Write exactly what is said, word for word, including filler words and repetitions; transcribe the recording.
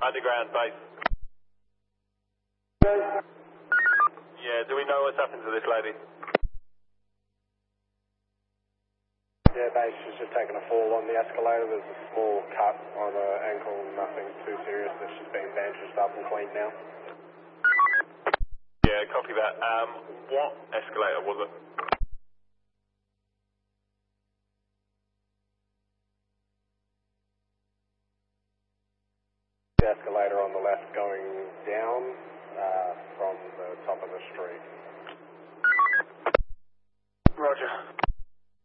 Underground base. Yeah, do we know what's happened to this lady? Yeah, base, she's just taken a fall on the escalator. There's a small cut on her ankle, nothing too serious. That she's been bandaged up and cleaned now. Yeah, copy that. Um, what escalator was it? The escalator on the left going down uh, from the top of the street. Roger.